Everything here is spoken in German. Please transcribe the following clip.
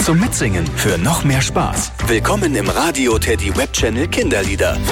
zum Mitsingen für noch mehr Spaß. Willkommen im Radio Teddy Web Channel Kinderlieder.